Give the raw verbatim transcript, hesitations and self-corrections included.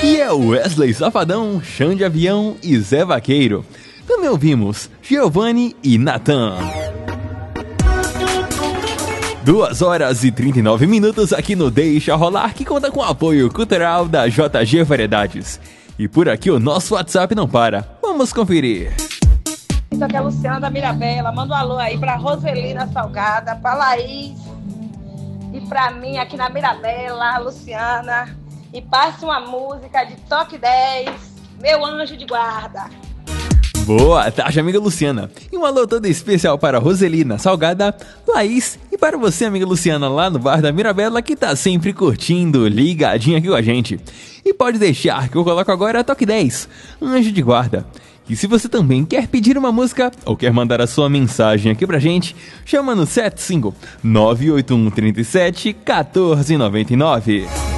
E é Wesley Safadão, Xande Avião e Zé Vaqueiro. Também ouvimos Giovanni e Natan. duas horas e trinta e nove minutos aqui no Deixa Rolar, que conta com o apoio cultural da J G Variedades. E por aqui o nosso WhatsApp não para. Vamos conferir. Isso aqui é a Luciana da Mirabela. Manda um alô aí pra Roselina Salgada, pra Laís e pra mim aqui na Mirabela, Luciana. E passe uma música de Toque dez, Meu Anjo de Guarda. Boa tarde, amiga Luciana. E um alô todo especial para Roselina Salgada, Laís e para você, amiga Luciana, lá no bar da Mirabela, que tá sempre curtindo, ligadinha aqui com a gente. E pode deixar que eu coloco agora Toque dez, Anjo de Guarda. E se você também quer pedir uma música ou quer mandar a sua mensagem aqui pra gente, chama no sete cinco nove oito um três sete um quatro nove nove.